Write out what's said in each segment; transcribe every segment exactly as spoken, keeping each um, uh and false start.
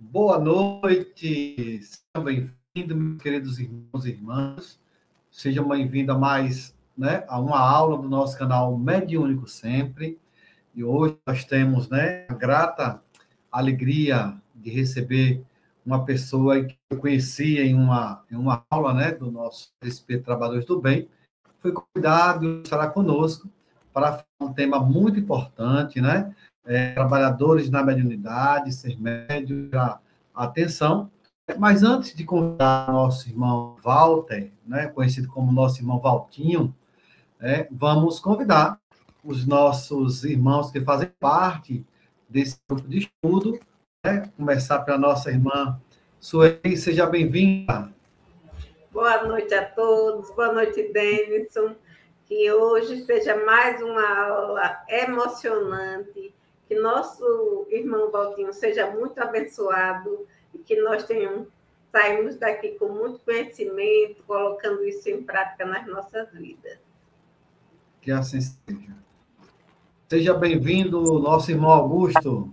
Boa noite, sejam bem-vindos, meus queridos irmãos e irmãs. Sejam bem-vindos a mais, né, a uma aula do nosso canal Mediúnico Sempre. E hoje nós temos, né, a grata alegria de receber uma pessoa que eu conhecia em uma, em uma aula, né, do nosso Espírito Trabalhadores do Bem. Foi convidado e estará conosco para falar um tema muito importante, né? É, trabalhadores na mediunidade, ser médio, a atenção. Mas antes de convidar nosso irmão Walter, né, conhecido como nosso irmão Valtinho, é, vamos convidar os nossos irmãos que fazem parte desse grupo de estudo, né? Começar pela nossa irmã Sueli, seja bem-vinda. Boa noite a todos, boa noite, Denison. Que hoje seja mais uma aula emocionante, que nosso irmão Valtinho seja muito abençoado e que nós tenhamos, saímos daqui com muito conhecimento, colocando isso em prática nas nossas vidas. Que assim seja. Seja bem-vindo, nosso irmão Augusto.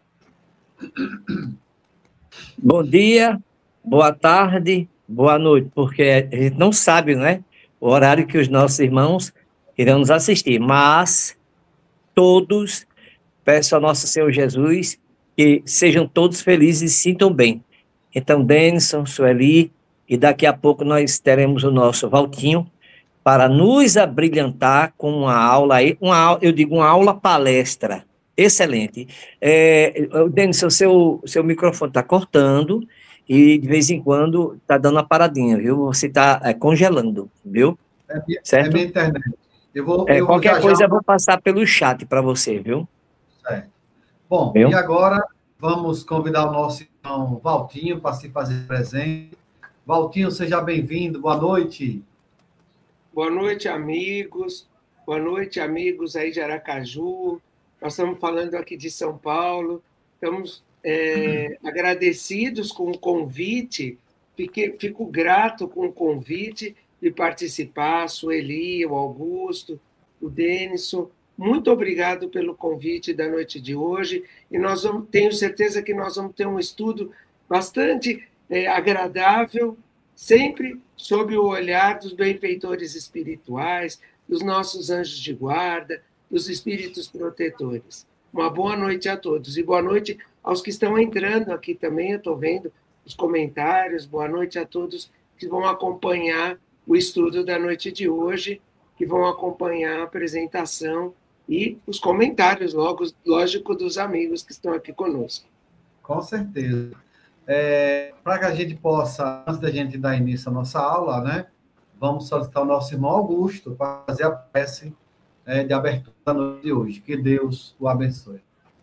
Bom dia, boa tarde, boa noite, porque a gente não sabe, né, o horário que os nossos irmãos irão nos assistir, mas todos, peço ao nosso Senhor Jesus que sejam todos felizes e se sintam bem. Então, Denison, Sueli, e daqui a pouco nós teremos o nosso Valtinho para nos abrilhantar com uma aula, uma, eu digo uma aula palestra, excelente. É, Denison, seu, seu microfone está cortando e de vez em quando está dando uma paradinha, viu? Você está é, congelando, viu? É minha, certo? É minha internet. Eu vou, é, eu qualquer vou já, coisa já... eu vou passar pelo chat para você, viu? Certo. Bom, viu? E agora vamos convidar o nosso irmão Valtinho para se fazer presente. Valtinho, seja bem-vindo, boa noite. Boa noite, amigos. Boa noite, amigos aí de Aracaju. Nós estamos falando aqui de São Paulo. Estamos é, agradecidos com o convite. Fiquei, fico grato com o convite de participar. A Sueli, o Augusto, o Denison. Muito obrigado pelo convite da noite de hoje. E nós vamos, tenho certeza que nós vamos ter um estudo bastante é, agradável, sempre sob o olhar dos benfeitores espirituais, dos nossos anjos de guarda, dos espíritos protetores. Uma boa noite a todos. E boa noite aos que estão entrando aqui também. Eu estou vendo os comentários. Boa noite a todos que vão acompanhar o estudo da noite de hoje, que vão acompanhar a apresentação e os comentários, logo, lógico, dos amigos que estão aqui conosco. Com certeza. É, para que a gente possa, antes da gente dar início à nossa aula, né, vamos solicitar o nosso irmão Augusto para fazer a prece é, de abertura da noite de hoje. Que Deus o abençoe.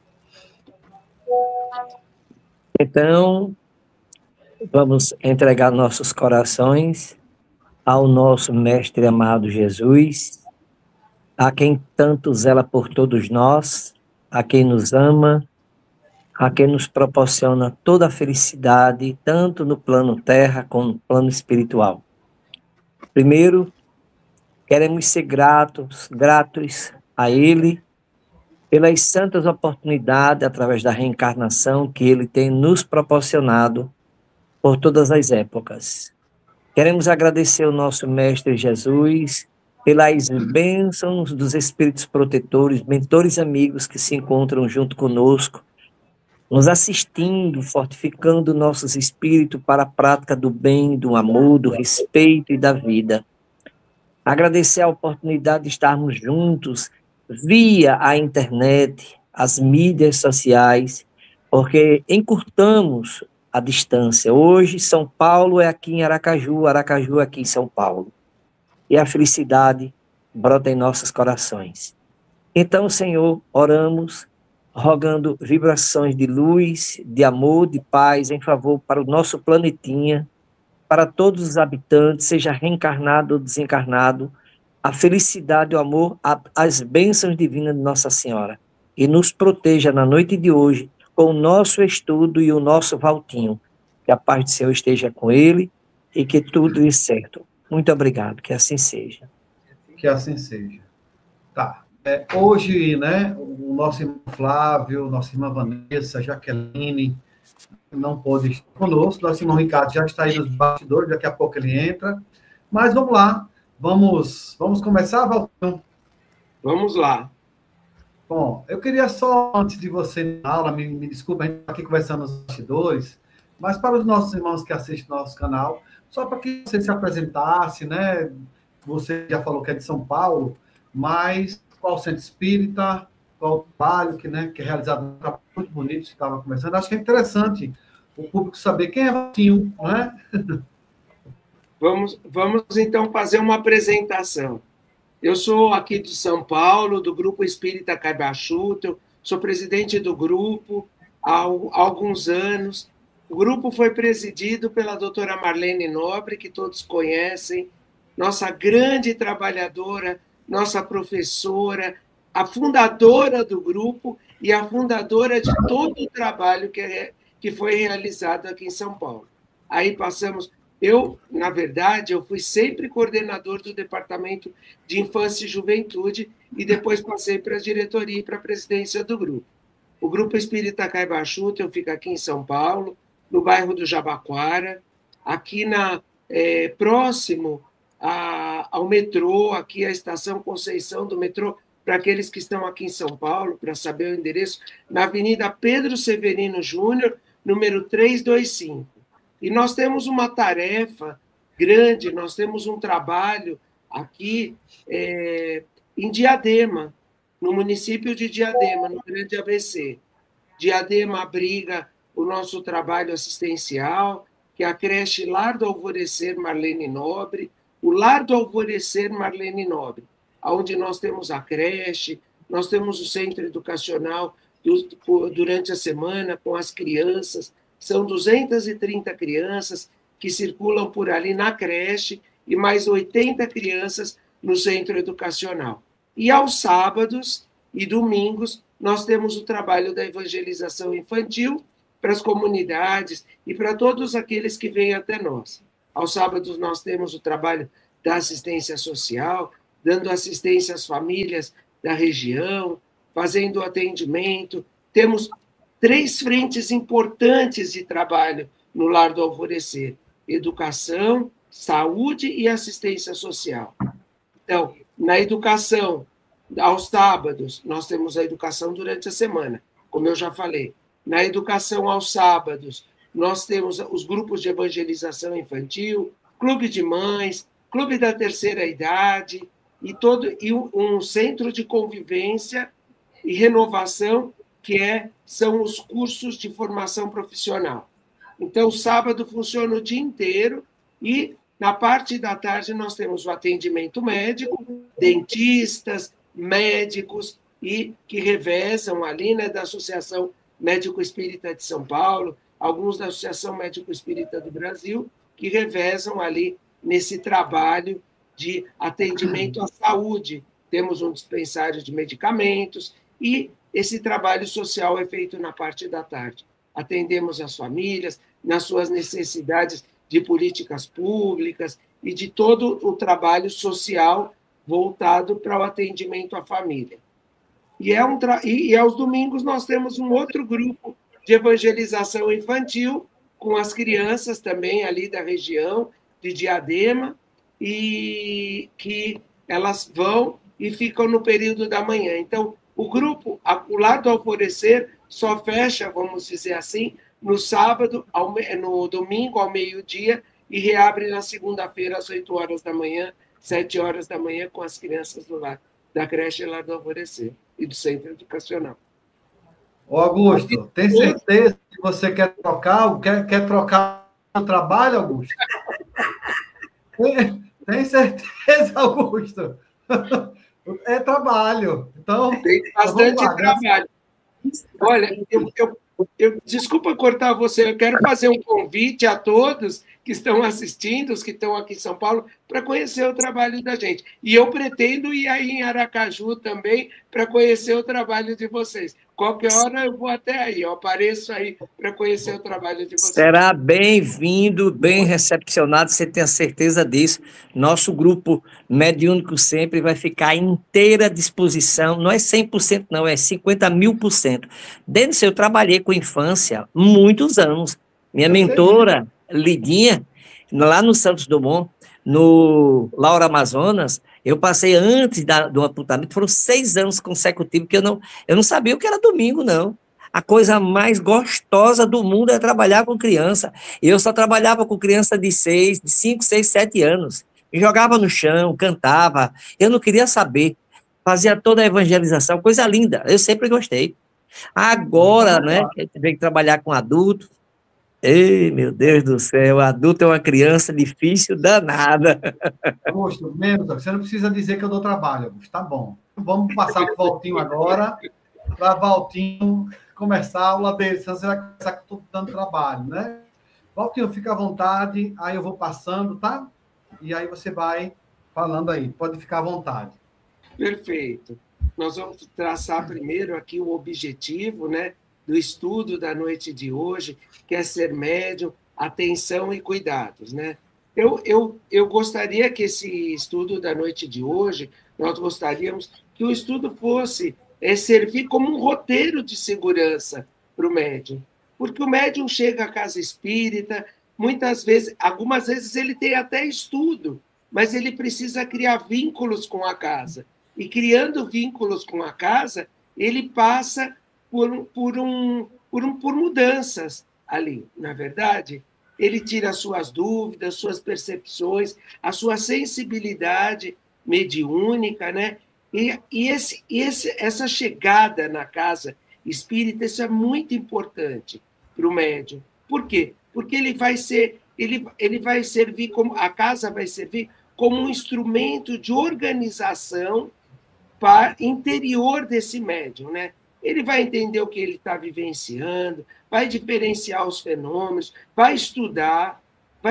Então, vamos entregar nossos corações ao nosso Mestre amado Jesus, a quem tanto zela por todos nós, a quem nos ama, a quem nos proporciona toda a felicidade, tanto no plano terra como no plano espiritual. Primeiro, queremos ser gratos, gratos a Ele, pelas santas oportunidades, através da reencarnação, que Ele tem nos proporcionado por todas as épocas. Queremos agradecer ao nosso Mestre Jesus, pelas bênçãos dos espíritos protetores, mentores amigos que se encontram junto conosco, nos assistindo, fortificando nossos espíritos para a prática do bem, do amor, do respeito e da vida. Agradecer a oportunidade de estarmos juntos via a internet, as mídias sociais, porque encurtamos a distância. Hoje, São Paulo é aqui em Aracaju, Aracaju é aqui em São Paulo. E a felicidade brota em nossos corações. Então, Senhor, oramos, rogando vibrações de luz, de amor, de paz, em favor para o nosso planetinha, para todos os habitantes, seja reencarnado ou desencarnado, a felicidade, o amor, a, as bênçãos divinas de Nossa Senhora. E nos proteja na noite de hoje, com o nosso estudo e o nosso Valtinho. Que a paz do Senhor esteja com ele e que tudo dê certo. Muito obrigado, que assim seja. Que assim seja. Tá. É, hoje, né, o nosso irmão Flávio, nossa irmã Vanessa, Jaqueline, não pôde estar conosco. Nosso irmão Ricardo já está aí nos bastidores, daqui a pouco ele entra. Mas vamos lá, vamos, vamos começar, Valtinho? Vamos lá. Bom, eu queria só, antes de você na aula, me, me desculpa, a gente está aqui conversando nos bastidores, mas para os nossos irmãos que assistem nosso canal, só para que você se apresentasse, né? Você já falou que é de São Paulo, mas qual o centro espírita, qual o trabalho que, né, que é realizado, um trabalho muito bonito, que estava começando. Acho que é interessante o público saber quem é Valtinho, não é? Vamos, vamos então fazer uma apresentação. Eu sou aqui de São Paulo, do Grupo Espírita Caibachuto, sou presidente do grupo há alguns anos. O grupo foi presidido pela doutora Marlene Nobre, que todos conhecem, nossa grande trabalhadora, nossa professora, a fundadora do grupo e a fundadora de todo o trabalho que, é, que foi realizado aqui em São Paulo. Aí passamos... Eu, na verdade, eu fui sempre coordenador do Departamento de Infância e Juventude e depois passei para a diretoria e para a presidência do grupo. O Grupo Espírita Caibachuto, eu fico aqui em São Paulo, no bairro do Jabaquara, aqui na, é, próximo a, ao metrô, aqui a Estação Conceição do metrô, para aqueles que estão aqui em São Paulo, para saber o endereço, na Avenida Pedro Severino Júnior, número trezentos e vinte e cinco. E nós temos uma tarefa grande, nós temos um trabalho aqui é, em Diadema, no município de Diadema, no Grande A B C. Diadema abriga o nosso trabalho assistencial, que é a creche Lar do Alvorecer Marlene Nobre, o Lar do Alvorecer Marlene Nobre, onde nós temos a creche, nós temos o centro educacional durante a semana com as crianças. São duzentas e trinta crianças que circulam por ali na creche e mais oitenta crianças no centro educacional. E aos sábados e domingos, nós temos o trabalho da evangelização infantil para as comunidades e para todos aqueles que vêm até nós. Aos sábados, nós temos o trabalho da assistência social, dando assistência às famílias da região, fazendo atendimento. Temos três frentes importantes de trabalho no Lar do Alvorecer: educação, saúde e assistência social. Então, na educação, aos sábados, nós temos a educação durante a semana, como eu já falei. Na educação aos sábados, nós temos os grupos de evangelização infantil, clube de mães, clube da terceira idade, e, todo, e um centro de convivência e renovação, que é, são os cursos de formação profissional. Então, sábado funciona o dia inteiro e, na parte da tarde, nós temos o atendimento médico, dentistas, médicos, e que revezam ali, né, da Associação Médico Espírita de São Paulo, alguns da Associação Médico Espírita do Brasil, que revezam ali nesse trabalho de atendimento à saúde. Temos um dispensário de medicamentos e esse trabalho social é feito na parte da tarde. Atendemos as famílias nas suas necessidades de políticas públicas e de todo o trabalho social voltado para o atendimento à família. E, é um tra... e aos domingos nós temos um outro grupo de evangelização infantil, com as crianças também ali da região de Diadema, e que elas vão e ficam no período da manhã. Então, o grupo, o Lar do Alvorecer, só fecha, vamos dizer assim, no sábado, ao, no domingo ao meio-dia, e reabre na segunda-feira às oito horas da manhã, sete horas da manhã, com as crianças do lar, da creche Lar do Alvorecer e do centro educacional. Ô, Augusto, tem certeza que você quer trocar, quer, quer trocar o trabalho, Augusto? Tem, tem certeza, Augusto? É trabalho. Então, tem bastante trabalho. Olha, eu, eu, eu, desculpa cortar você, eu quero fazer um convite a todos que estão assistindo, os que estão aqui em São Paulo, para conhecer o trabalho da gente. E eu pretendo ir aí em Aracaju também para conhecer o trabalho de vocês, Qualquer hora eu vou até aí, eu apareço aí para conhecer o trabalho de vocês. Será bem-vindo, bem recepcionado, você tem a certeza disso. Nosso grupo Mediúnico Sempre vai ficar à inteira disposição, não é cem por cento não, é cinquenta mil por cento. Desde eu trabalhei com infância muitos anos. Minha mentora, Lidinha, lá no Santos Dumont, no Laura Amazonas, eu passei antes da, do apontamento, foram seis anos consecutivos que eu não, eu não sabia o que era domingo, não. A coisa mais gostosa do mundo é trabalhar com criança. Eu só trabalhava com criança de seis, de cinco, seis, sete anos. Me jogava no chão, cantava. Eu não queria saber. Fazia toda a evangelização, coisa linda. Eu sempre gostei. Agora, né, a gente tem que trabalhar com adulto. Ei, meu Deus do céu, adulto é uma criança difícil danada. Augusto, menos, você não precisa dizer que eu dou trabalho, Augusto, tá bom. Vamos passar para o Valtinho agora, para Valtinho começar a aula dele, senão você vai começar com tudo dando trabalho, né? Valtinho, fica à vontade, aí eu vou passando, tá? E aí você vai falando aí, pode ficar à vontade. Perfeito. Nós vamos traçar primeiro aqui o objetivo, né, do estudo da noite de hoje, que é ser médium, atenção e cuidados, né? Eu, eu, eu gostaria que esse estudo da noite de hoje, nós gostaríamos que o estudo fosse é, servir como um roteiro de segurança para o médium, porque o médium chega à casa espírita, muitas vezes, algumas vezes ele tem até estudo, mas ele precisa criar vínculos com a casa, e criando vínculos com a casa, ele passa por, por, um, por, um, por mudanças ali, na verdade. Ele tira as suas dúvidas, suas percepções, a sua sensibilidade mediúnica, né? E, e, esse, e esse, essa chegada na casa espírita, isso é muito importante para o médium. Por quê? Porque ele vai ser, ele, ele vai servir como, a casa vai servir como um instrumento de organização para interior desse médium, né? Ele vai entender o que ele está vivenciando, vai diferenciar os fenômenos, vai estudar, vai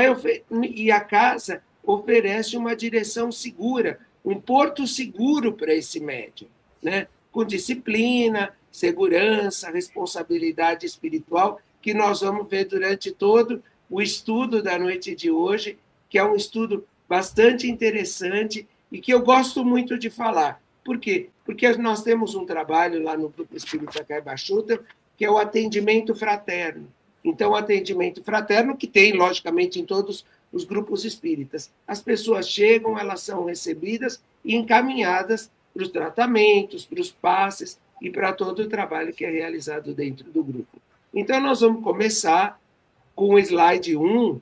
e a casa oferece uma direção segura, um porto seguro para esse médium, né? Com disciplina, segurança, responsabilidade espiritual, que nós vamos ver durante todo o estudo da noite de hoje, que é um estudo bastante interessante e que eu gosto muito de falar. Por quê? Porque nós temos um trabalho lá no Grupo Espírita Caiba Schutter, que é o atendimento fraterno. Então, o atendimento fraterno, que tem, logicamente, em todos os grupos espíritas. As pessoas chegam, elas são recebidas e encaminhadas para os tratamentos, para os passes e para todo o trabalho que é realizado dentro do grupo. Então, nós vamos começar com o slide um,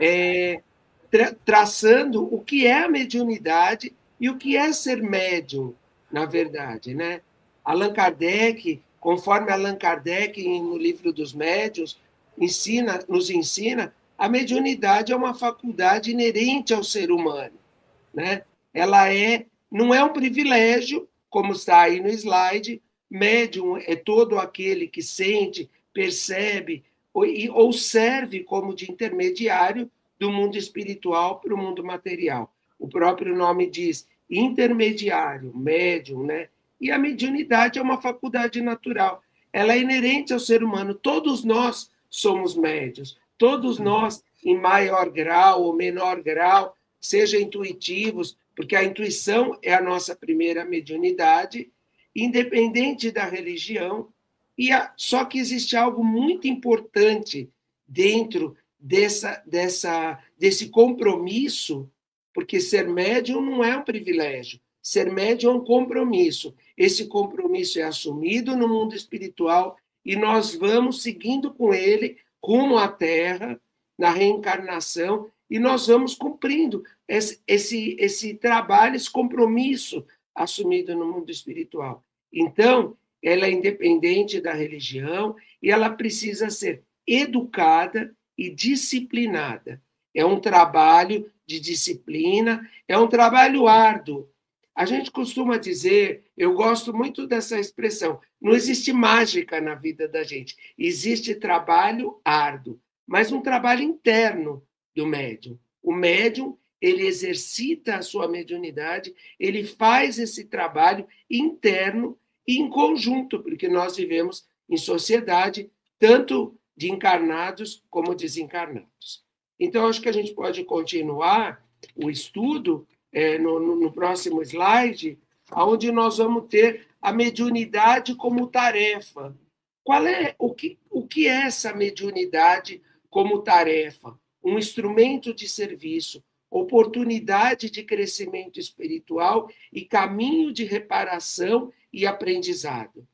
é, tra traçando o que é a mediunidade e o que é ser médium, na verdade, né? Allan Kardec, conforme Allan Kardec, no livro dos médiuns, ensina, nos ensina, a mediunidade é uma faculdade inerente ao ser humano, né? Ela é, não é um privilégio, como está aí no slide, médium é todo aquele que sente, percebe ou, ou serve como de intermediário do mundo espiritual para o mundo material. O próprio nome diz intermediário, médium, né? E a mediunidade é uma faculdade natural. Ela é inerente ao ser humano. Todos nós somos médios. Todos nós, em maior grau ou menor grau, seja intuitivos, porque a intuição é a nossa primeira mediunidade, independente da religião. E a... Só que existe algo muito importante dentro dessa, dessa, desse compromisso, porque ser médium não é um privilégio, ser médium é um compromisso. Esse compromisso é assumido no mundo espiritual e nós vamos seguindo com ele rumo à Terra, na reencarnação, e nós vamos cumprindo esse, esse, esse trabalho, esse compromisso assumido no mundo espiritual. Então, ela é independente da religião e ela precisa ser educada e disciplinada. É um trabalho de disciplina, é um trabalho árduo. A gente costuma dizer, eu gosto muito dessa expressão, não existe mágica na vida da gente, existe trabalho árduo, mas um trabalho interno do médium. O médium, ele exercita a sua mediunidade, ele faz esse trabalho interno e em conjunto, porque nós vivemos em sociedade, tanto de encarnados como desencarnados. Então, acho que a gente pode continuar o estudo é, no, no próximo slide, onde nós vamos ter a mediunidade como tarefa. Qual é o que, o que é essa mediunidade como tarefa? Um instrumento de serviço, oportunidade de crescimento espiritual e caminho de reparação e aprendizado.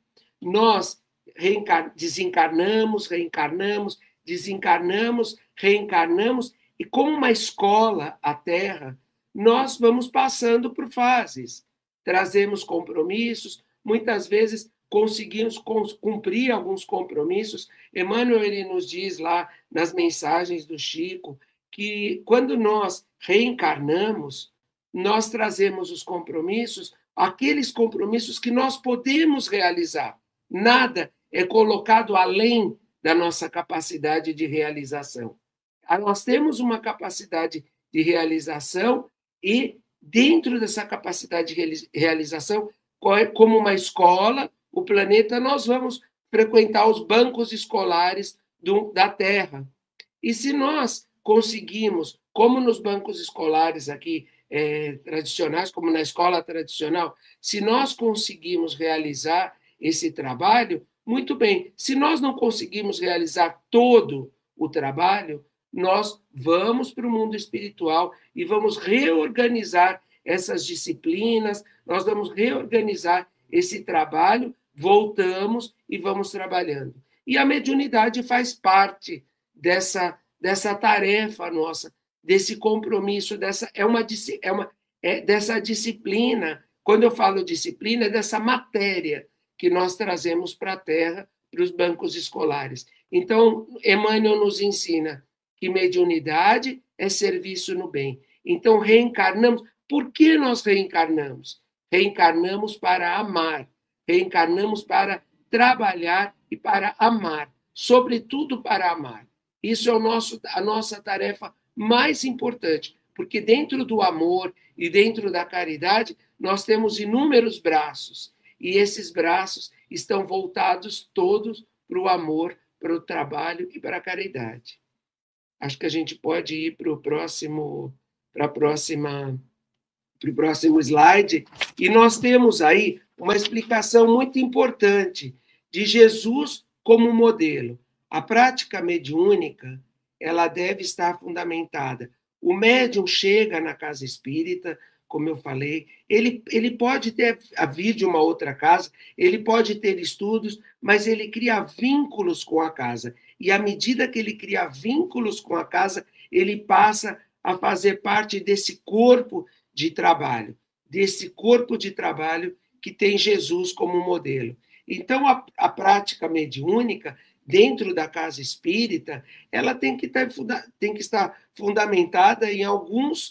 Nós reencar- desencarnamos, reencarnamos, desencarnamos, reencarnamos, e como uma escola, a Terra, nós vamos passando por fases. Trazemos compromissos, muitas vezes conseguimos cumprir alguns compromissos. Emmanuel, ele nos diz lá nas mensagens do Chico que quando nós reencarnamos, nós trazemos os compromissos, aqueles compromissos que nós podemos realizar. Nada é colocado além da nossa capacidade de realização. Nós temos uma capacidade de realização e, dentro dessa capacidade de realização, como uma escola, o planeta, nós vamos frequentar os bancos escolares do, da Terra. E se nós conseguimos, como nos bancos escolares aqui é, tradicionais, como na escola tradicional, se nós conseguimos realizar esse trabalho, muito bem. Se nós não conseguimos realizar todo o trabalho, nós vamos para o mundo espiritual e vamos reorganizar essas disciplinas, nós vamos reorganizar esse trabalho, voltamos e vamos trabalhando. E a mediunidade faz parte dessa, dessa tarefa nossa, desse compromisso, dessa, é uma, é uma, é dessa disciplina. Quando eu falo disciplina, é dessa matéria que nós trazemos para a Terra, para os bancos escolares. Então, Emmanuel nos ensina que mediunidade é serviço no bem. Então, reencarnamos. Por que nós reencarnamos? Reencarnamos para amar, reencarnamos para trabalhar e para amar, sobretudo para amar. Isso é o nosso, a nossa tarefa mais importante, porque dentro do amor e dentro da caridade, nós temos inúmeros braços, e esses braços estão voltados todos para o amor, para o trabalho e para a caridade. Acho que a gente pode ir para o próximo, para a próxima, para o próximo slide, e nós temos aí uma explicação muito importante de Jesus como modelo. A prática mediúnica, ela deve estar fundamentada. O médium chega na casa espírita, como eu falei, ele, ele pode ter a vir de uma outra casa, ele pode ter estudos, mas ele cria vínculos com a casa. E à medida que ele cria vínculos com a casa, ele passa a fazer parte desse corpo de trabalho, desse corpo de trabalho que tem Jesus como modelo. Então, a, a prática mediúnica, dentro da casa espírita, ela tem que, ter, tem que estar fundamentada em alguns,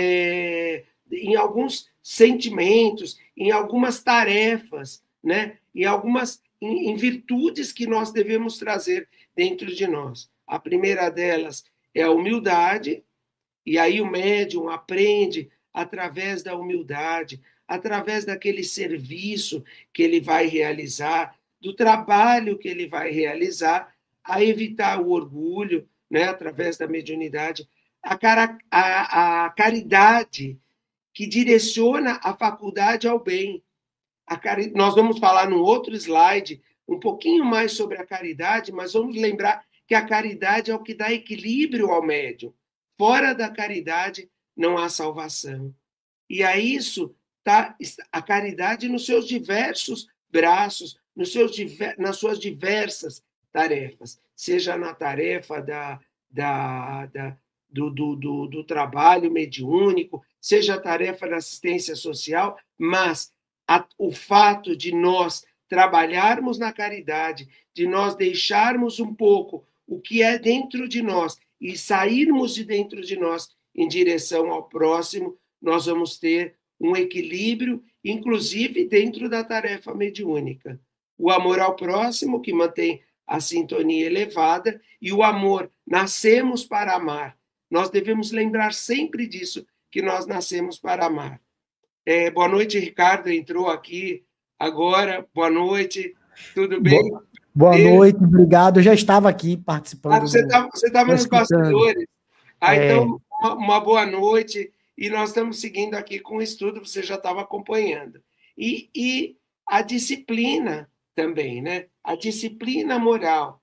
é, em alguns sentimentos, em algumas tarefas, né? em algumas em, em virtudes que nós devemos trazer dentro de nós. A primeira delas é a humildade, e aí o médium aprende através da humildade, através daquele serviço que ele vai realizar, do trabalho que ele vai realizar, a evitar o orgulho, né, através da mediunidade, a, cara, a, a caridade que direciona a faculdade ao bem. A cari... Nós vamos falar num outro slide um pouquinho mais sobre a caridade, mas vamos lembrar que a caridade é o que dá equilíbrio ao médium. Fora da caridade não há salvação. E a isso está a caridade nos seus diversos braços, nos seus, nas suas diversas tarefas, seja na tarefa da, da, da, do, do, do, do trabalho mediúnico, seja a tarefa da assistência social, mas a, o fato de nós trabalharmos na caridade, de nós deixarmos um pouco o que é dentro de nós e sairmos de dentro de nós em direção ao próximo, nós vamos ter um equilíbrio, inclusive dentro da tarefa mediúnica. O amor ao próximo, que mantém a sintonia elevada, e o amor, nascemos para amar. Nós devemos lembrar sempre disso, que nós nascemos para amar. É, boa noite, Ricardo, entrou aqui agora. Boa noite, tudo bem? Boa, boa noite, obrigado. Eu já estava aqui participando. Ah, você estava você estava nos bastidores. Ah, É. então, uma, uma boa noite. E nós estamos seguindo aqui com o estudo, você já estava acompanhando. E, e a disciplina também, né? A disciplina moral.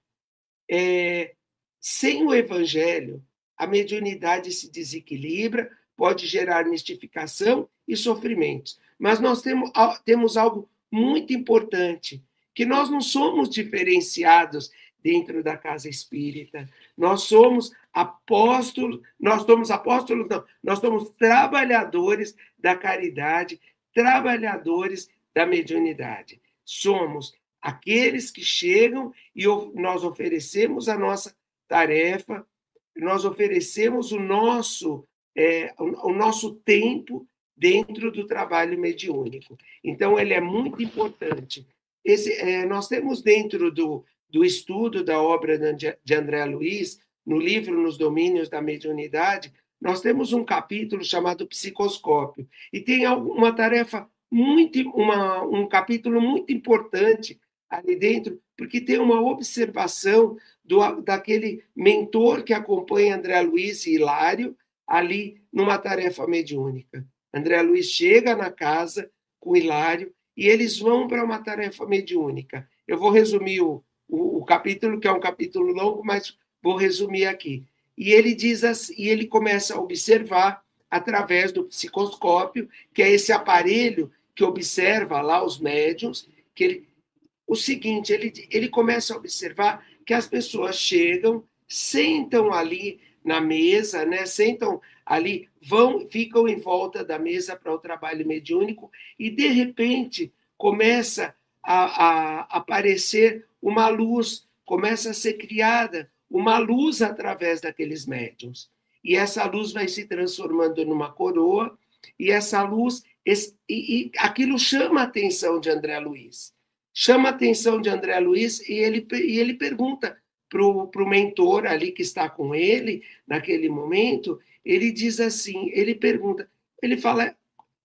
É, sem o evangelho, a mediunidade se desequilibra, pode gerar mistificação e sofrimentos. Mas nós temos, temos algo muito importante, que nós não somos diferenciados dentro da casa espírita. Nós somos apóstolos, nós somos apóstolos, não, nós somos trabalhadores da caridade, trabalhadores da mediunidade. Somos aqueles que chegam e nós oferecemos a nossa tarefa, nós oferecemos o nosso, é, o nosso tempo dentro do trabalho mediúnico. Então, ele é muito importante. Esse, é, nós temos dentro do, do estudo da obra de André Luiz, no livro Nos Domínios da Mediunidade, nós temos um capítulo chamado Psicoscópio, e tem uma tarefa muito, uma, um capítulo muito importante ali dentro, porque tem uma observação do, daquele mentor que acompanha André Luiz e Hilário ali numa tarefa mediúnica. André Luiz chega na casa com Hilário e eles vão para uma tarefa mediúnica. Eu vou resumir o, o, o capítulo, que é um capítulo longo, mas vou resumir aqui. E ele diz assim, e ele começa a observar através do psicoscópio, que é esse aparelho que observa lá os médiuns, que ele, o seguinte, ele, ele começa a observar que as pessoas chegam, sentam ali na mesa, né, sentam ali, vão, ficam em volta da mesa para o trabalho mediúnico e, de repente, começa a, a aparecer uma luz, começa a ser criada uma luz através daqueles médiuns. E essa luz vai se transformando numa coroa, e essa luz, esse, e, e aquilo chama a atenção de André Luiz. Chama a atenção de André Luiz e ele, e ele pergunta para o mentor ali que está com ele, naquele momento, ele diz assim, ele pergunta, ele fala,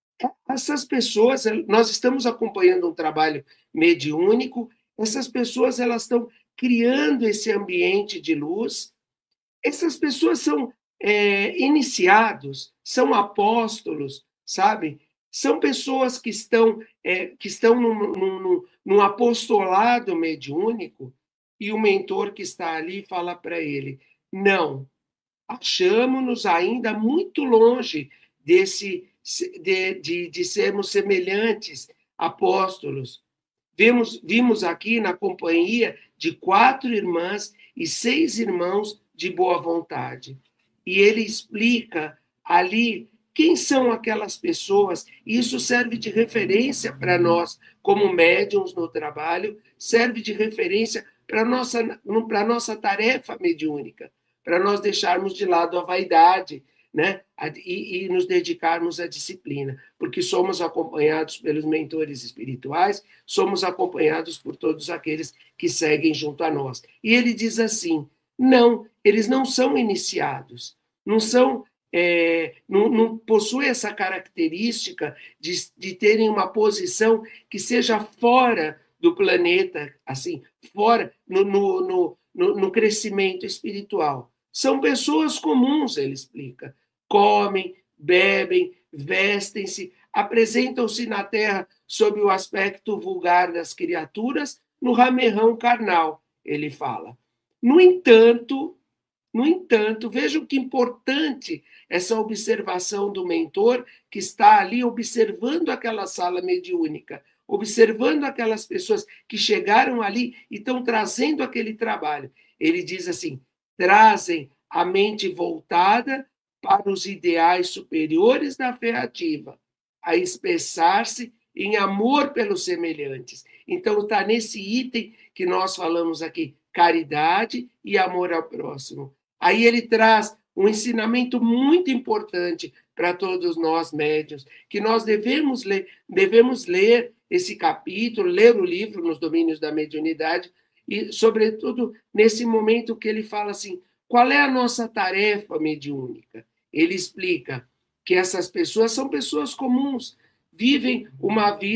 essas pessoas, nós estamos acompanhando um trabalho mediúnico, essas pessoas elas estão criando esse ambiente de luz, essas pessoas são é, iniciados, são apóstolos, sabe? São pessoas que estão, é, que estão num, num, num apostolado mediúnico, e o mentor que está ali fala para ele, não, achamos-nos ainda muito longe desse, de, de, de sermos semelhantes apóstolos. Vimos, vimos aqui na companhia de quatro irmãs e seis irmãos de boa vontade. E ele explica ali quem são aquelas pessoas, e isso serve de referência para nós, como médiuns no trabalho, serve de referência para a nossa, para a nossa tarefa mediúnica, para nós deixarmos de lado a vaidade, né? e, e nos dedicarmos à disciplina, porque somos acompanhados pelos mentores espirituais, somos acompanhados por todos aqueles que seguem junto a nós. E ele diz assim, não, eles não são iniciados, não são... É, não, não possui essa característica de, de terem uma posição que seja fora do planeta, assim, fora no, no, no, no crescimento espiritual. São pessoas comuns, ele explica. Comem, bebem, vestem-se, apresentam-se na Terra sob o aspecto vulgar das criaturas, no ramerrão carnal, ele fala. No entanto... No entanto, vejam que importante essa observação do mentor que está ali observando aquela sala mediúnica, observando aquelas pessoas que chegaram ali e estão trazendo aquele trabalho. Ele diz assim, trazem a mente voltada para os ideais superiores da fé ativa, a expressar-se em amor pelos semelhantes. Então, está nesse item que nós falamos aqui, caridade e amor ao próximo. Aí ele traz um ensinamento muito importante para todos nós médiuns, que nós devemos ler, devemos ler esse capítulo, ler o livro Nos Domínios da Mediunidade, e, sobretudo, nesse momento que ele fala assim, qual é a nossa tarefa mediúnica? Ele explica que essas pessoas são pessoas comuns, vivem uma vida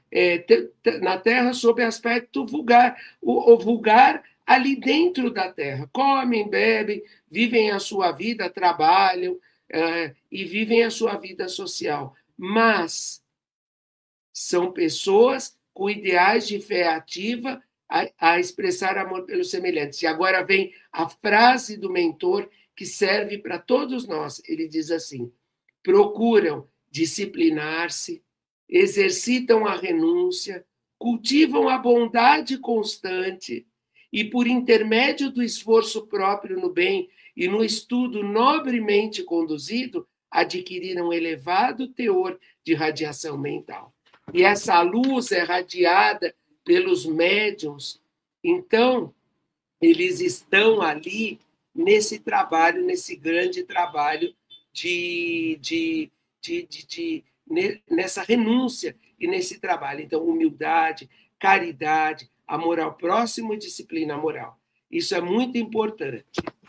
é, na Terra sob aspecto vulgar, o, o vulgar ali dentro da Terra. Comem, bebem, vivem a sua vida, trabalham é, e vivem a sua vida social. Mas são pessoas com ideais de fé ativa a, a expressar amor pelos semelhantes. E agora vem a frase do mentor que serve para todos nós. Ele diz assim: procuram disciplinar-se, exercitam a renúncia, cultivam a bondade constante e, por intermédio do esforço próprio no bem e no estudo nobremente conduzido, adquiriram um elevado teor de radiação mental. E essa luz é radiada pelos médiuns. Então, eles estão ali nesse trabalho, nesse grande trabalho de, de, de, de, de, de nessa renúncia e nesse trabalho. Então, humildade, caridade, amor ao próximo e disciplina moral. Isso é muito importante.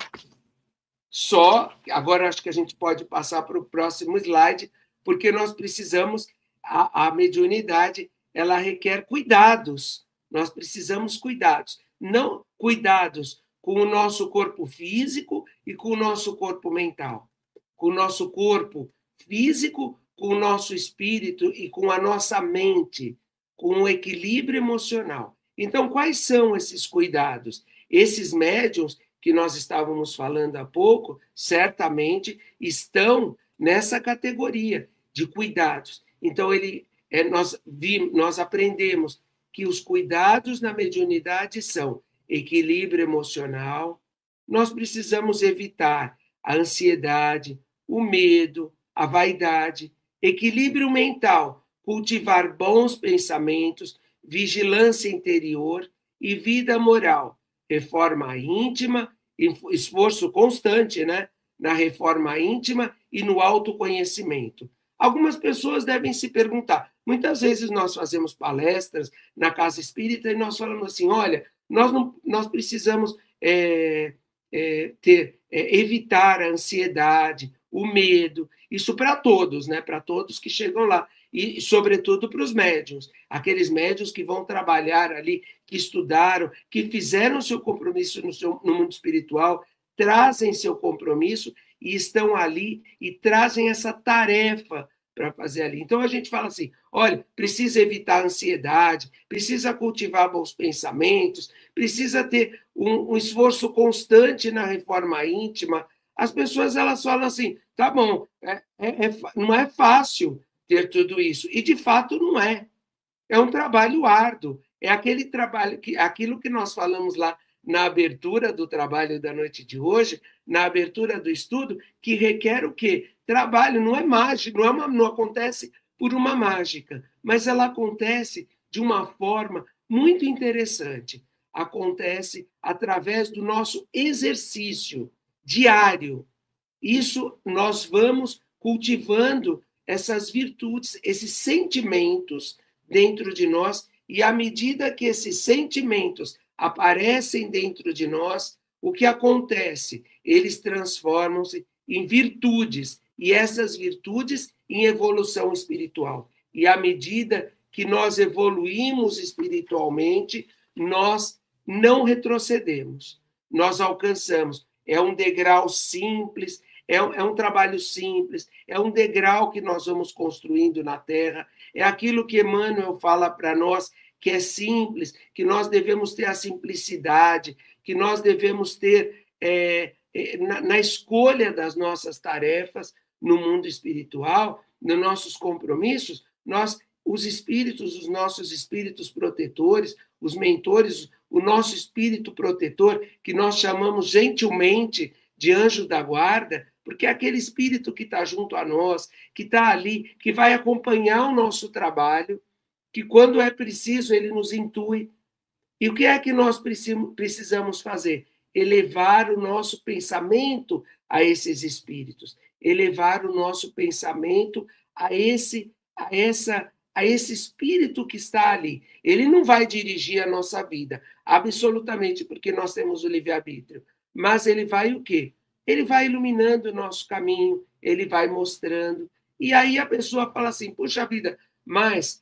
Só, agora acho que a gente pode passar para o próximo slide, porque nós precisamos, a, a mediunidade, ela requer cuidados. Nós precisamos cuidados. Não cuidados com o nosso corpo físico e com o nosso corpo mental. Com o nosso corpo físico, com o nosso espírito e com a nossa mente, com o equilíbrio emocional. Então, quais são esses cuidados? Esses médiuns que nós estávamos falando há pouco, certamente estão nessa categoria de cuidados. Então, ele, é, nós, vi, nós aprendemos que os cuidados na mediunidade são equilíbrio emocional, nós precisamos evitar a ansiedade, o medo, a vaidade, equilíbrio mental, cultivar bons pensamentos, vigilância interior e vida moral, reforma íntima, esforço constante, né, na reforma íntima e no autoconhecimento. Algumas pessoas devem se perguntar, muitas vezes nós fazemos palestras na Casa Espírita e nós falamos assim, olha, nós, não, nós precisamos é, é, ter, é, evitar a ansiedade, o medo, isso para todos, né, para todos que chegam lá, e sobretudo para os médiuns, aqueles médiuns que vão trabalhar ali, que estudaram, que fizeram seu compromisso no, seu, no mundo espiritual, trazem seu compromisso e estão ali e trazem essa tarefa para fazer ali. Então, a gente fala assim, olha, precisa evitar a ansiedade, precisa cultivar bons pensamentos, precisa ter um, um esforço constante na reforma íntima. As pessoas, elas falam assim, tá bom, é, é, é, não é fácil ter tudo isso. E, de fato, não é. É um trabalho árduo. É aquele trabalho, que, aquilo que nós falamos lá na abertura do trabalho da noite de hoje, na abertura do estudo, que requer o quê? Trabalho, não é mágico, não, é uma, não acontece por uma mágica, mas ela acontece de uma forma muito interessante. Acontece através do nosso exercício diário. Isso nós vamos cultivando essas virtudes, esses sentimentos dentro de nós, e à medida que esses sentimentos aparecem dentro de nós, o que acontece? Eles transformam-se em virtudes, e essas virtudes em evolução espiritual. E à medida que nós evoluímos espiritualmente, nós não retrocedemos, nós alcançamos. É um degrau simples, é um, é um trabalho simples, é um degrau que nós vamos construindo na Terra, é aquilo que Emmanuel fala para nós, que é simples, que nós devemos ter a simplicidade, que nós devemos ter, é, é, na, na escolha das nossas tarefas no mundo espiritual, nos nossos compromissos, nós, os espíritos, os nossos espíritos protetores, os mentores, o nosso espírito protetor, que nós chamamos gentilmente de anjo da guarda, porque é aquele espírito que está junto a nós, que está ali, que vai acompanhar o nosso trabalho, que quando é preciso ele nos intui. E o que é que nós precisamos fazer? Elevar o nosso pensamento a esses espíritos, elevar o nosso pensamento a esse, a essa, a esse espírito que está ali. Ele não vai dirigir a nossa vida, absolutamente, porque nós temos o livre-arbítrio. Mas ele vai o quê? Ele vai iluminando o nosso caminho, ele vai mostrando. E aí a pessoa fala assim, puxa vida, mas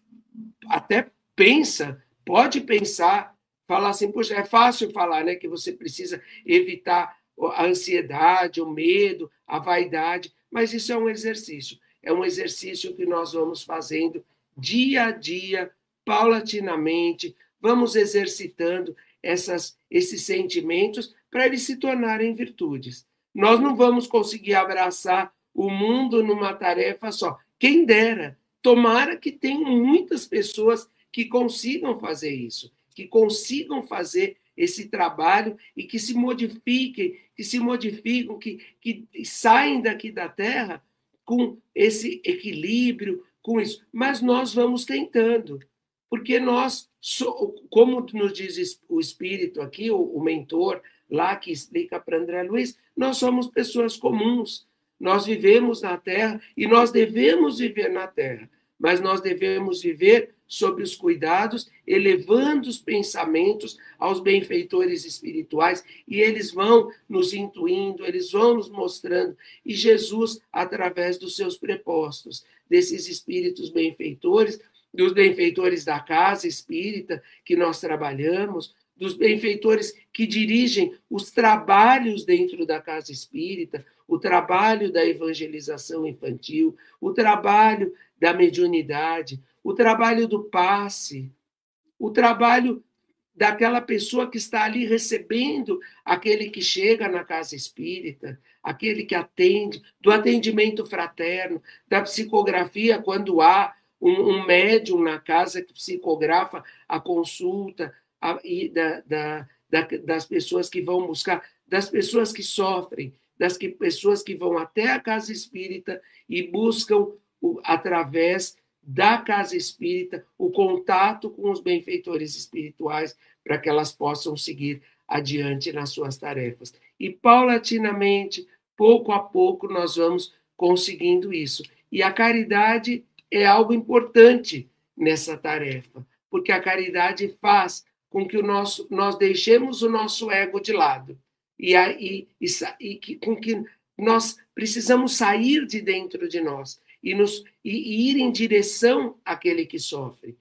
até pensa, pode pensar, falar assim, poxa, é fácil falar, né, que você precisa evitar a ansiedade, o medo, a vaidade, mas isso é um exercício, é um exercício que nós vamos fazendo dia a dia, paulatinamente, vamos exercitando essas, esses sentimentos para eles se tornarem virtudes. Nós não vamos conseguir abraçar o mundo numa tarefa só. Quem dera, tomara que tenham muitas pessoas que consigam fazer isso, que consigam fazer esse trabalho e que se modifiquem, que se modificam, que, que saem daqui da Terra com esse equilíbrio, com isso. Mas nós vamos tentando, porque nós, como nos diz o Espírito aqui, o mentor lá que explica para André Luiz, nós somos pessoas comuns, nós vivemos na Terra e nós devemos viver na Terra, mas nós devemos viver sob os cuidados, elevando os pensamentos aos benfeitores espirituais, e eles vão nos intuindo, eles vão nos mostrando, e Jesus, através dos seus prepostos, desses espíritos benfeitores, dos benfeitores da casa espírita que nós trabalhamos, dos benfeitores que dirigem os trabalhos dentro da casa espírita, o trabalho da evangelização infantil, o trabalho da mediunidade, o trabalho do passe, o trabalho daquela pessoa que está ali recebendo aquele que chega na casa espírita, aquele que atende, do atendimento fraterno, da psicografia, quando há um, um médium na casa que psicografa a consulta, a, e da, da, da, das pessoas que vão buscar, das pessoas que sofrem, das que, pessoas que vão até a casa espírita e buscam, o, através da casa espírita, o contato com os benfeitores espirituais para que elas possam seguir adiante nas suas tarefas. E, paulatinamente, pouco a pouco, nós vamos conseguindo isso. E a caridade é algo importante nessa tarefa, porque a caridade faz com que o nosso, nós deixemos o nosso ego de lado e, e, e, e com que nós precisamos sair de dentro de nós e, nos, e, e ir em direção àquele que sofre.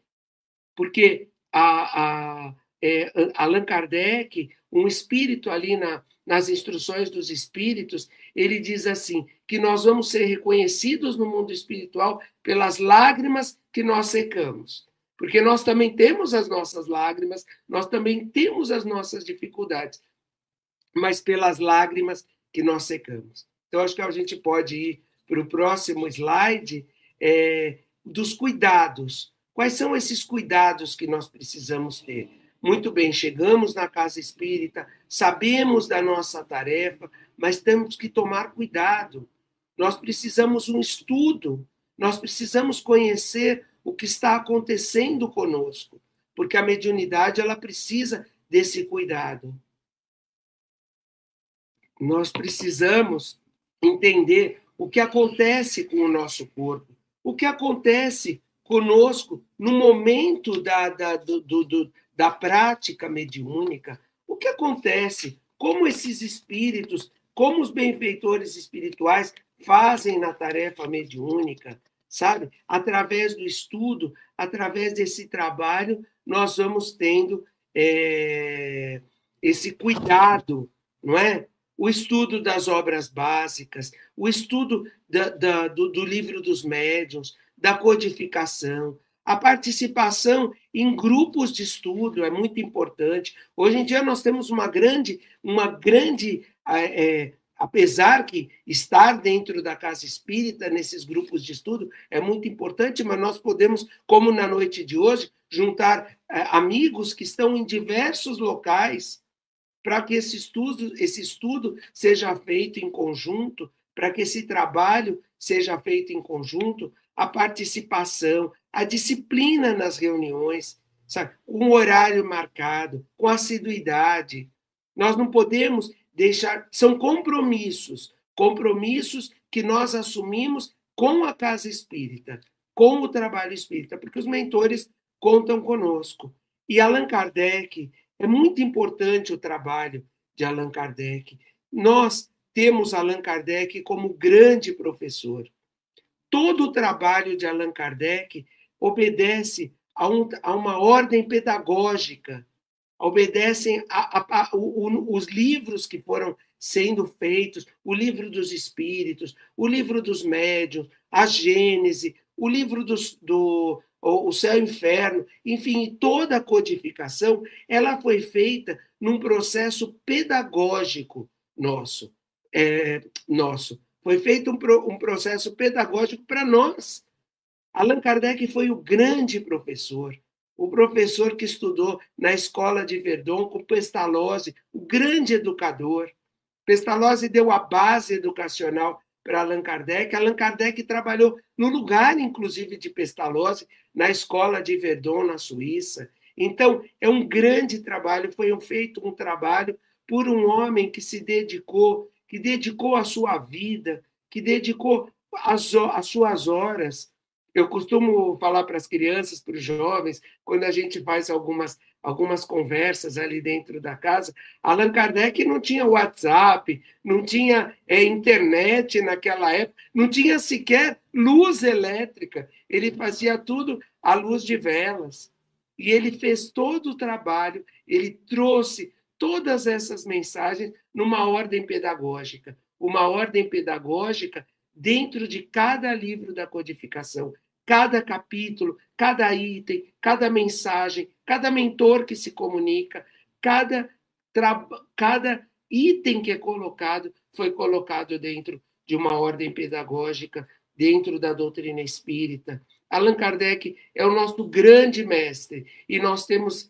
Porque a, a, é, Allan Kardec, um espírito ali na, nas instruções dos espíritos, ele diz assim, que nós vamos ser reconhecidos no mundo espiritual pelas lágrimas que nós secamos. Porque nós também temos as nossas lágrimas, nós também temos as nossas dificuldades, mas pelas lágrimas que nós secamos. Então, acho que a gente pode ir para o próximo slide, é, dos cuidados. Quais são esses cuidados que nós precisamos ter? Muito bem, chegamos na casa espírita, sabemos da nossa tarefa, mas temos que tomar cuidado. Nós precisamos um estudo, nós precisamos conhecer o que está acontecendo conosco, porque a mediunidade ela precisa desse cuidado. Nós precisamos entender o que acontece com o nosso corpo, o que acontece conosco no momento da, da, do, do, da prática mediúnica, o que acontece, como esses espíritos, como os benfeitores espirituais fazem na tarefa mediúnica, sabe? Através do estudo, através desse trabalho, nós vamos tendo é, esse cuidado, não é? O estudo das obras básicas, o estudo da, da, do, do livro dos médiuns, da codificação, a participação em grupos de estudo é muito importante. Hoje em dia nós temos uma grande, uma grande é, apesar que estar dentro da casa espírita, nesses grupos de estudo, é muito importante, mas nós podemos, como na noite de hoje, juntar é, amigos que estão em diversos locais para que esse estudo, esse estudo seja feito em conjunto, para que esse trabalho seja feito em conjunto, a participação, a disciplina nas reuniões, sabe? Com horário marcado, com assiduidade. Nós não podemos deixar... São compromissos, compromissos que nós assumimos com a casa espírita, com o trabalho espírita, porque os mentores contam conosco. E Allan Kardec, é muito importante o trabalho de Allan Kardec. Nós temos Allan Kardec como grande professor. Todo o trabalho de Allan Kardec obedece a, um, a uma ordem pedagógica, obedecem a, a, a, o, os livros que foram sendo feitos, o livro dos espíritos, o livro dos médiuns, a Gênese, o livro dos, do o Céu e o Inferno, enfim, toda a codificação, ela foi feita num processo pedagógico nosso. É, nosso. Foi feito um, pro, um processo pedagógico para nós. Allan Kardec foi o grande professor, o professor que estudou na escola de Verdun com Pestalozzi, o grande educador. Pestalozzi deu a base educacional para Allan Kardec. Allan Kardec trabalhou no lugar, inclusive, de Pestalozzi, na escola de Verdun, na Suíça. Então, é um grande trabalho, foi feito um trabalho por um homem que se dedicou, que dedicou a sua vida, que dedicou as, as suas horas. Eu costumo falar para as crianças, para os jovens, quando a gente faz algumas, algumas conversas ali dentro da casa, Allan Kardec não tinha WhatsApp, não tinha é, internet naquela época, não tinha sequer luz elétrica, ele fazia tudo à luz de velas. E ele fez todo o trabalho, ele trouxe todas essas mensagens numa ordem pedagógica, uma ordem pedagógica dentro de cada livro da codificação, cada capítulo, cada item, cada mensagem, cada mentor que se comunica, cada, cada item que é colocado, foi colocado dentro de uma ordem pedagógica, dentro da doutrina espírita. Allan Kardec é o nosso grande mestre, e nós temos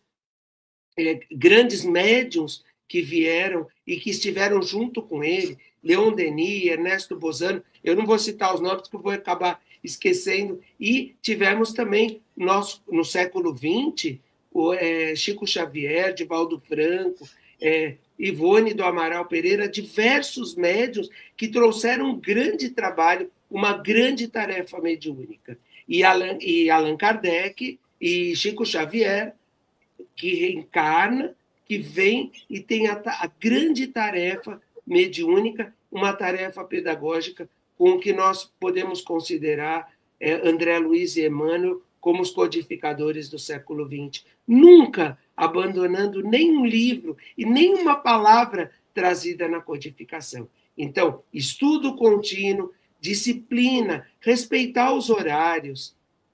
é, grandes médiuns que vieram e que estiveram junto com ele, Leon Denis, Ernesto Bozano, eu não vou citar os nomes porque eu vou acabar esquecendo, e tivemos também, nós, no século vinte, o, é, Chico Xavier, Divaldo Franco, é, Ivone do Amaral Pereira, diversos médiuns que trouxeram um grande trabalho, uma grande tarefa mediúnica. E Allan, e Allan Kardec e Chico Xavier, que reencarna, que vem e tem a, a grande tarefa mediúnica, uma tarefa pedagógica, com o que nós podemos considerar é, André Luiz e Emmanuel como os codificadores do século vinte. Nunca abandonando nenhum livro e nenhuma palavra trazida na codificação. Então, estudo contínuo, disciplina, respeitar os horários,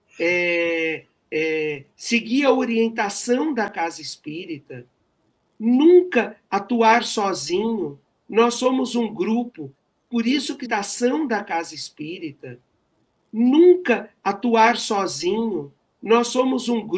é, é, seguir a orientação da casa espírita, nunca atuar sozinho. Nós somos um grupo, por isso que a ação da casa espírita, nunca atuar sozinho. Nós somos um grupo.